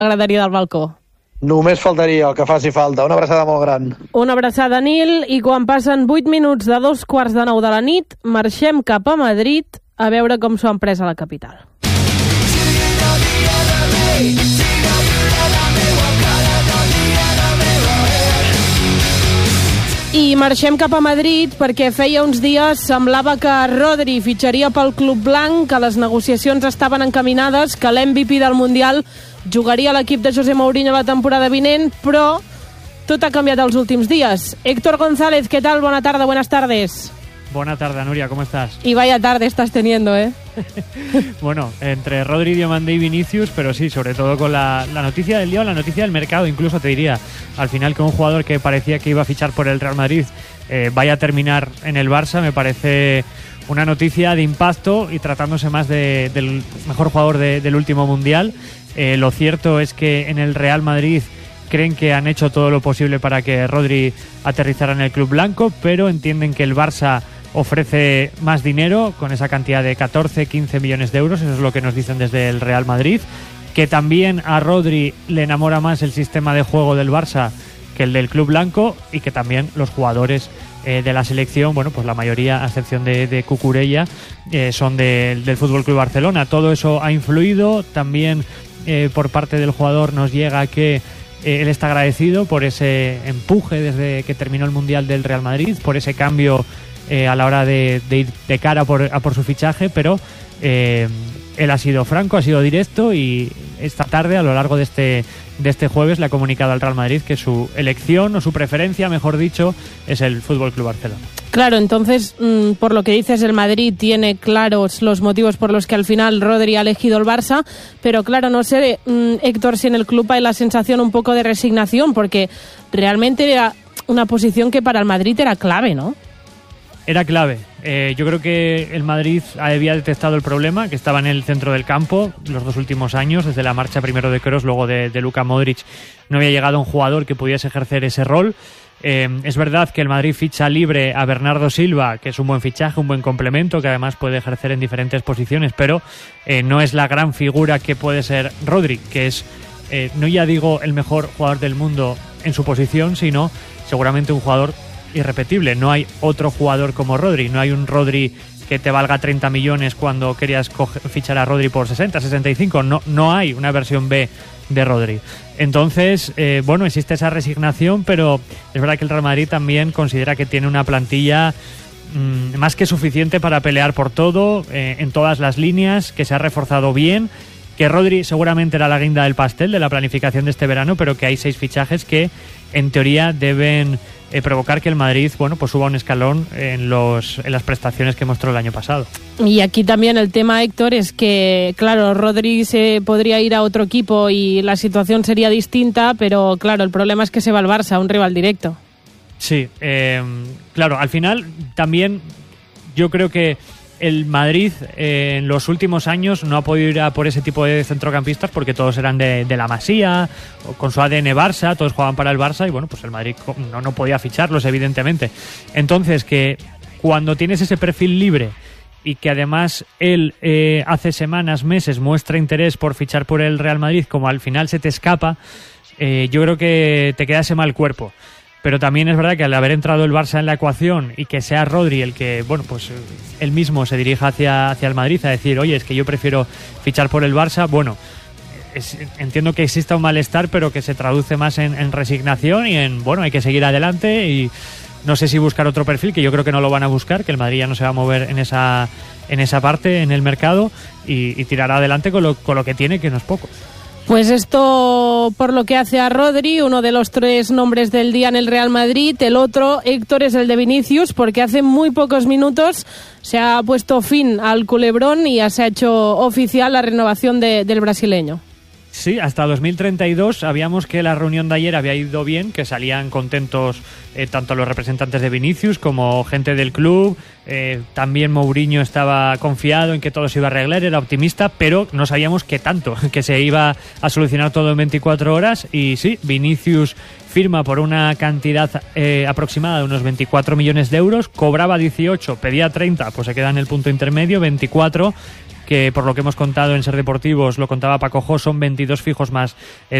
graderia del balcó. Només faltaria, el que faci falta. Una abraçada molt gran. Una abraçada, Nil, i quan passen 8 minuts de 2:15 de la nit, marxem cap a Madrid a veure com s'ho han pres a la capital. I marxem cap a Madrid perquè feia uns dies semblava que Rodri fitxaria pel Club Blanc, que les negociacions estaven encaminades, que l'MVP del Mundial jugaria a l'equip de José Mourinho la temporada vinent, però tot ha canviat els últims dies. Héctor González, ¿qué tal? Buena tarde, buenas tardes. Buena tarde, Nuria, ¿cómo estás? Y vaya tarde estás teniendo, ¿eh? Bueno, entre Rodri, Diomande y Vinicius, pero sí, sobre todo con la noticia del día o la noticia del mercado, incluso te diría, al final que un jugador que parecía que iba a fichar por el Real Madrid vaya a terminar en el Barça, me parece una noticia de impacto y tratándose más del mejor jugador del último Mundial. Lo cierto es que en el Real Madrid creen que han hecho todo lo posible para que Rodri aterrizara en el Club Blanco, pero entienden que el Barça ofrece más dinero con esa cantidad de 14-15 millones de euros, eso es lo que nos dicen desde el Real Madrid, que también a Rodri le enamora más el sistema de juego del Barça que el del Club Blanco y que también los jugadores de la selección, bueno, pues la mayoría, a excepción de Cucurella, son del FC Barcelona. Todo eso ha influido, también por parte del jugador nos llega que él está agradecido por ese empuje desde que terminó el Mundial del Real Madrid, por ese cambio a la hora de ir de cara a por su fichaje, pero él ha sido franco, ha sido directo y esta tarde, a lo largo de este jueves, le ha comunicado al Real Madrid que su elección o su preferencia, mejor dicho, es el FC Barcelona. Claro, entonces, por lo que dices, el Madrid tiene claros los motivos por los que al final Rodri ha elegido el Barça, pero claro, no sé, Héctor, si en el club hay la sensación un poco de resignación, porque realmente era una posición que para el Madrid era clave, ¿no? Era clave. Yo creo que el Madrid había detectado el problema, que estaba en el centro del campo los dos últimos años, desde la marcha primero de Kroos, luego de Luka Modric. No había llegado un jugador que pudiese ejercer ese rol. Es verdad que el Madrid ficha libre a Bernardo Silva, que es un buen fichaje, un buen complemento, que además puede ejercer en diferentes posiciones, pero no es la gran figura que puede ser Rodri, que es, no ya digo el mejor jugador del mundo en su posición, sino seguramente un jugador irrepetible. No hay otro jugador como Rodri, no hay un Rodri que te valga 30 millones cuando querías fichar a Rodri por 60, 65, no hay una versión B de Rodri. Entonces, bueno, existe esa resignación, pero es verdad que el Real Madrid también considera que tiene una plantilla más que suficiente para pelear por todo, en todas las líneas, que se ha reforzado bien, que Rodri seguramente era la guinda del pastel de la planificación de este verano, pero que hay 6 fichajes que en teoría deben provocar que el Madrid, bueno, pues suba un escalón en las prestaciones que mostró el año pasado. Y aquí también el tema, Héctor, es que, claro, Rodri se podría ir a otro equipo y la situación sería distinta, pero claro, el problema es que se va al Barça, un rival directo. Sí, claro, al final también yo creo que el Madrid en los últimos años no ha podido ir a por ese tipo de centrocampistas porque todos eran de la Masía, o con su ADN Barça, todos jugaban para el Barça y bueno, pues el Madrid no podía ficharlos, evidentemente. Entonces, que cuando tienes ese perfil libre y que además él hace semanas, meses muestra interés por fichar por el Real Madrid, como al final se te escapa, yo creo que te queda ese mal cuerpo. Pero también es verdad que al haber entrado el Barça en la ecuación y que sea Rodri el que, bueno, pues él mismo se dirija hacia el Madrid a decir, oye, es que yo prefiero fichar por el Barça, bueno, entiendo que exista un malestar, pero que se traduce más en resignación y en, bueno, hay que seguir adelante y no sé si buscar otro perfil, que yo creo que no lo van a buscar, que el Madrid ya no se va a mover en esa parte, en el mercado, y tirará adelante con lo que tiene, que no es poco. Pues esto por lo que hace a Rodri, uno de los 3 nombres del día en el Real Madrid. El otro, Héctor, es el de Vinicius, porque hace muy pocos minutos se ha puesto fin al culebrón y ya se ha hecho oficial la renovación del brasileño. Sí, hasta 2032 sabíamos que la reunión de ayer había ido bien, que salían contentos tanto los representantes de Vinicius como gente del club. También Mourinho estaba confiado en que todo se iba a arreglar, era optimista, pero no sabíamos qué tanto, que se iba a solucionar todo en 24 horas. Y sí, Vinicius firma por una cantidad aproximada de unos 24 millones de euros, cobraba 18, pedía 30, pues se queda en el punto intermedio, 24, que por lo que hemos contado en Ser Deportivos, lo contaba Paco Jo, son 22 fijos más